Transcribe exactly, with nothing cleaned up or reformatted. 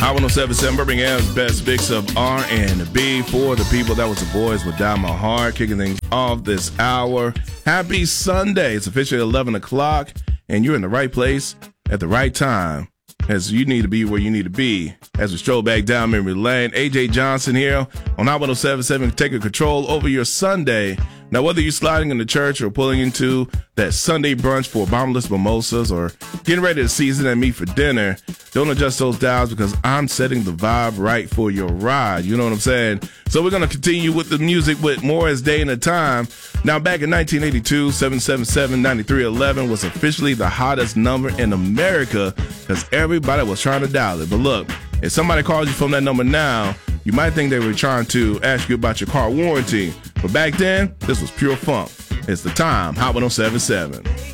Hot one oh seven point seven Birmingham's best mix of R and B for the people. That was the boys with Down My Heart, kicking things off this hour. Happy Sunday. It's officially eleven o'clock, and you're in the right place at the right time, as you need to be where you need to be. As we stroll back down memory lane, A J Johnson here on Hot one oh seven point seven, taking control over your Sunday. Now, whether you're sliding into church or pulling into that Sunday brunch for bottomless mimosas or getting ready to season and meat for dinner, don't adjust those dials because I'm setting the vibe right for your ride. You know what I'm saying? So we're going to continue with the music with Morris Day and the Time. Now, back in nineteen eighty-two, seven seven seven, nine three one one was officially the hottest number in America because everybody was trying to dial it. But look, if somebody calls you from that number now, you might think they were trying to ask you about your car warranty. But back then, this was pure funk. It's the Time, Hot one oh seven point seven.